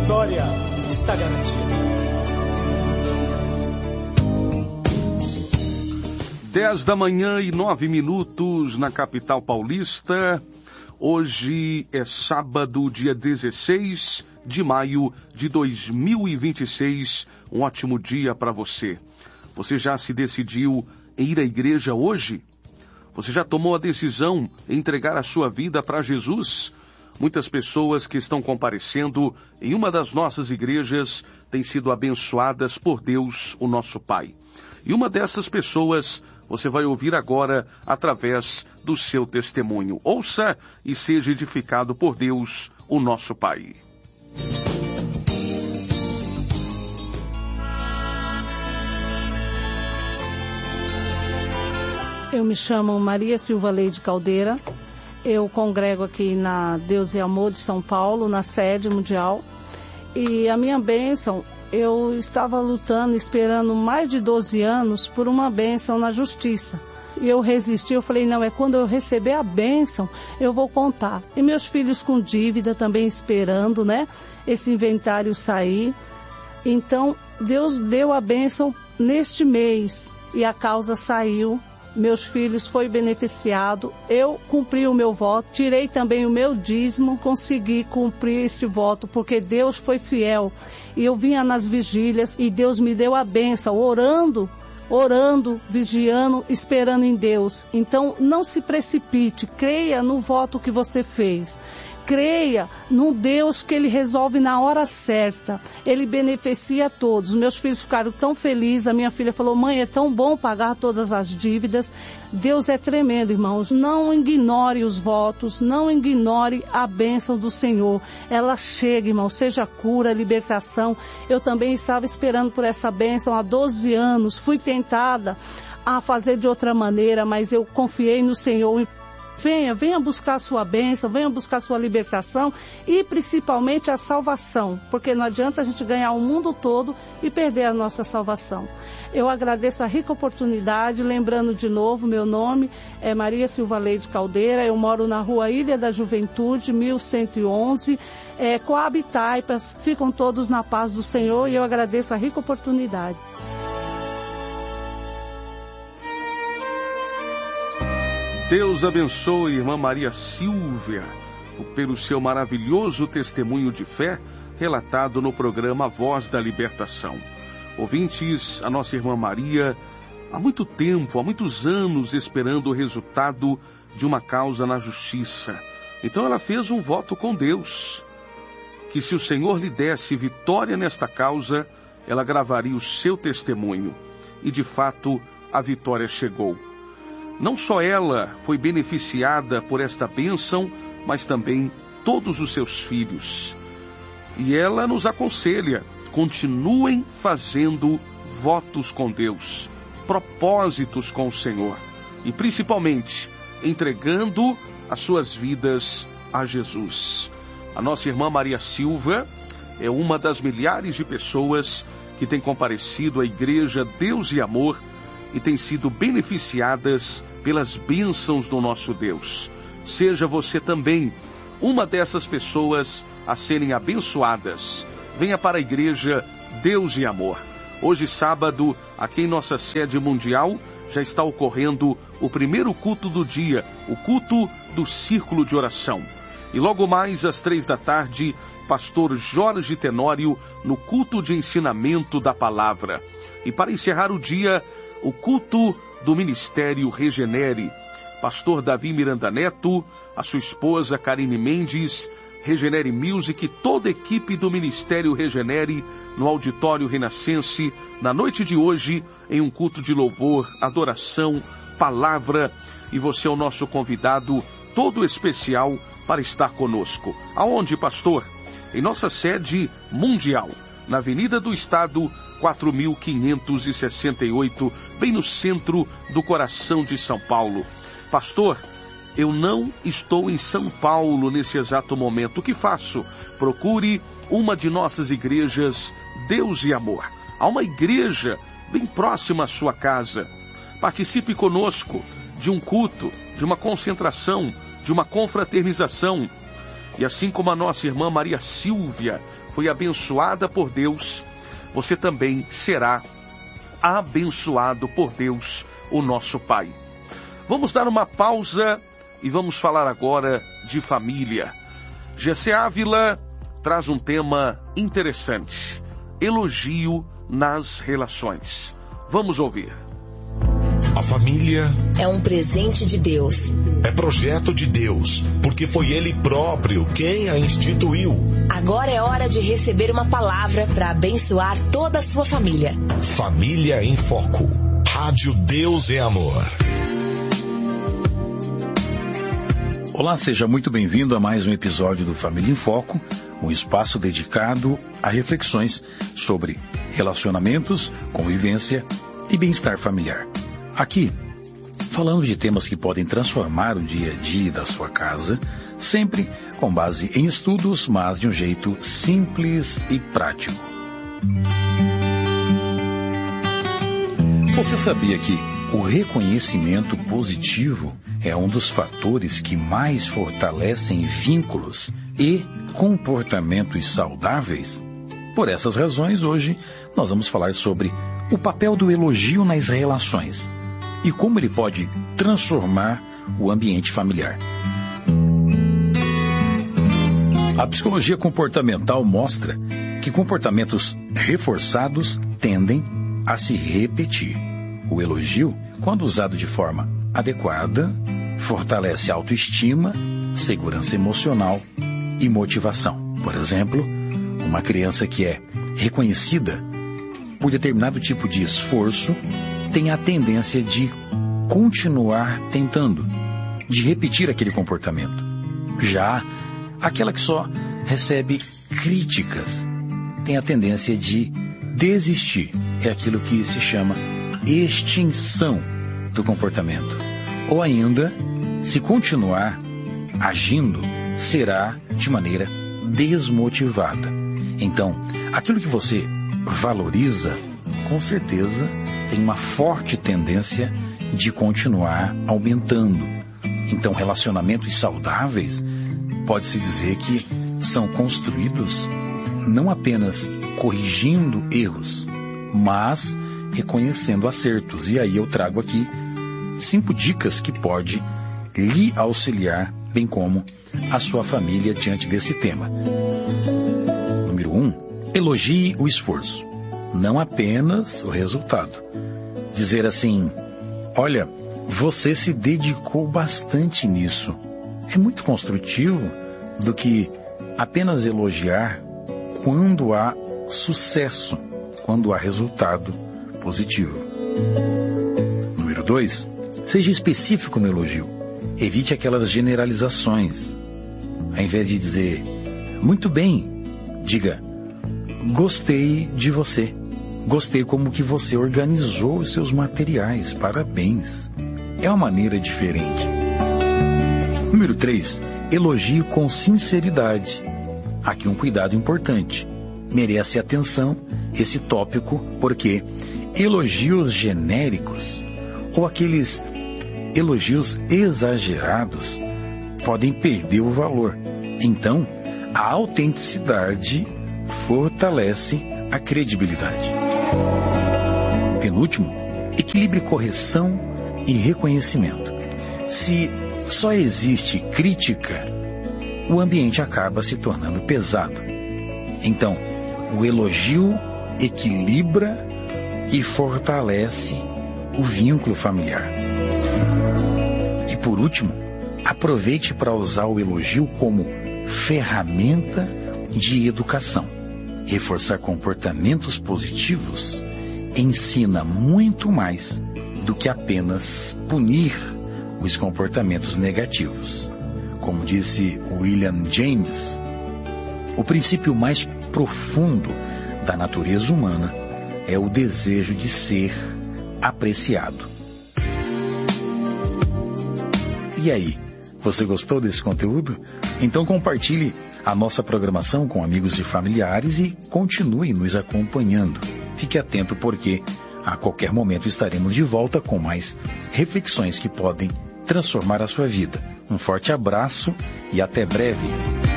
vitória está garantida. 10h09 na capital paulista. Hoje é sábado, dia 16 de maio de 2026. Um ótimo dia para você. Você já se decidiu em ir à igreja hoje? Você já tomou a decisão em entregar a sua vida para Jesus? Muitas pessoas que estão comparecendo em uma das nossas igrejas têm sido abençoadas por Deus, o nosso Pai. E uma dessas pessoas você vai ouvir agora através do seu testemunho. Ouça e seja edificado por Deus, o nosso Pai. Eu me chamo Maria Silva Leide Caldeira. Eu congrego aqui na Deus e Amor de São Paulo, na sede mundial. E a minha bênção, eu estava lutando, esperando mais de 12 anos por uma bênção na justiça. E eu resisti, eu falei, não, é quando eu receber a bênção, eu vou contar. E meus filhos com dívida também esperando, né, esse inventário sair. Então, Deus deu a bênção neste mês e a causa saiu. Meus filhos foi beneficiado, eu cumpri o meu voto, tirei também o meu dízimo, consegui cumprir esse voto, porque Deus foi fiel. E eu vinha nas vigílias e Deus me deu a bênção, orando, vigiando, esperando em Deus. Então não se precipite, creia no voto que você fez. Creia num Deus que Ele resolve na hora certa. Ele beneficia a todos. Meus filhos ficaram tão felizes. A minha filha falou, mãe, é tão bom pagar todas as dívidas. Deus é tremendo, irmãos. Não ignore os votos. Não ignore a bênção do Senhor. Ela chega, irmão. Seja cura, libertação. Eu também estava esperando por essa bênção há 12 anos. Fui tentada a fazer de outra maneira, mas eu confiei no Senhor. Venha buscar a sua bênção, venha buscar a sua libertação e principalmente a salvação, porque não adianta a gente ganhar o mundo todo e perder a nossa salvação. Eu agradeço a rica oportunidade, lembrando de novo, meu nome é Maria Silva Leide Caldeira, eu moro na rua Ilha da Juventude, 1111, Coab Taipas, ficam todos na paz do Senhor e eu agradeço a rica oportunidade. Deus abençoe, irmã Maria Silvia, pelo seu maravilhoso testemunho de fé relatado no programa Voz da Libertação. Ouvintes, a nossa irmã Maria, há muito tempo, há muitos anos, esperando o resultado de uma causa na justiça. Então ela fez um voto com Deus, que se o Senhor lhe desse vitória nesta causa, ela gravaria o seu testemunho. E de fato, a vitória chegou. Não só ela foi beneficiada por esta bênção, mas também todos os seus filhos. E ela nos aconselha, continuem fazendo votos com Deus, propósitos com o Senhor, e principalmente entregando as suas vidas a Jesus. A nossa irmã Maria Silva é uma das milhares de pessoas que tem comparecido à Igreja Deus e Amor e têm sido beneficiadas pelas bênçãos do nosso Deus. Seja você também uma dessas pessoas a serem abençoadas. Venha para a Igreja Deus e Amor. Hoje, sábado, aqui em nossa sede mundial, já está ocorrendo o primeiro culto do dia, o culto do Círculo de Oração. E logo mais, às 15h, pastor Jorge Tenório, no culto de ensinamento da palavra. E para encerrar o dia, o culto do Ministério Regenere. Pastor Davi Miranda Neto, a sua esposa Karine Mendes, Regenere Music, toda a equipe do Ministério Regenere, no Auditório Renascense, na noite de hoje, em um culto de louvor, adoração, palavra, e você é o nosso convidado, todo especial, para estar conosco. Aonde, pastor? Em nossa sede mundial, na Avenida do Estado, 4.568, bem no centro do coração de São Paulo. Pastor, eu não estou em São Paulo nesse exato momento. O que faço? Procure uma de nossas igrejas Deus e Amor. Há uma igreja bem próxima à sua casa. Participe conosco de um culto, de uma concentração, de uma confraternização. E assim como a nossa irmã Maria Silvia foi abençoada por Deus, você também será abençoado por Deus, o nosso Pai. Vamos dar uma pausa e vamos falar agora de família. Gessé Ávila traz um tema interessante: elogio nas relações. Vamos ouvir. A família é um presente de Deus. É projeto de Deus, porque foi Ele próprio quem a instituiu. Agora é hora de receber uma palavra para abençoar toda a sua família. Família em Foco. Rádio Deus é Amor. Olá, seja muito bem-vindo a mais um episódio do Família em Foco, um espaço dedicado a reflexões sobre relacionamentos, convivência e bem-estar familiar. Aqui, falamos de temas que podem transformar o dia a dia da sua casa, sempre com base em estudos, mas de um jeito simples e prático. Você sabia que o reconhecimento positivo é um dos fatores que mais fortalecem vínculos e comportamentos saudáveis? Por essas razões, hoje nós vamos falar sobre o papel do elogio nas relações e como ele pode transformar o ambiente familiar. A psicologia comportamental mostra que comportamentos reforçados tendem a se repetir. O elogio, quando usado de forma adequada, fortalece a autoestima, segurança emocional e motivação. Por exemplo, uma criança que é reconhecida por determinado tipo de esforço tem a tendência de continuar tentando, de repetir aquele comportamento. Já aquela que só recebe críticas tem a tendência de desistir. É aquilo que se chama extinção do comportamento. Ou ainda, se continuar agindo, será de maneira desmotivada. Então, aquilo que você valoriza, com certeza, tem uma forte tendência de continuar aumentando. Então, relacionamentos saudáveis, pode-se dizer que são construídos não apenas corrigindo erros, mas reconhecendo acertos. E aí eu trago aqui 5 dicas que pode lhe auxiliar, bem como a sua família diante desse tema. Número 1, elogie o esforço, não apenas o resultado. Dizer assim: olha, você se dedicou bastante nisso. É muito construtivo do que apenas elogiar quando há sucesso, quando há resultado positivo. Número 2, seja específico no elogio. Evite aquelas generalizações. Ao invés de dizer muito bem, diga: gostei de você. Gostei como que você organizou os seus materiais. Parabéns. É uma maneira diferente. Número 3, elogie com sinceridade. Aqui um cuidado importante. Merece atenção esse tópico, porque elogios genéricos ou aqueles elogios exagerados podem perder o valor. Então, a autenticidade fortalece a credibilidade. Penúltimo, equilibre correção e reconhecimento. Se só existe crítica, o ambiente acaba se tornando pesado. Então, o elogio equilibra e fortalece o vínculo familiar. E por último, aproveite para usar o elogio como ferramenta de educação. Reforçar comportamentos positivos ensina muito mais do que apenas punir os comportamentos negativos. Como disse William James, o princípio mais profundo da natureza humana é o desejo de ser apreciado. E aí, você gostou desse conteúdo? Então compartilhe a nossa programação com amigos e familiares e continue nos acompanhando. Fique atento porque a qualquer momento estaremos de volta com mais reflexões que podem transformar a sua vida. Um forte abraço e até breve.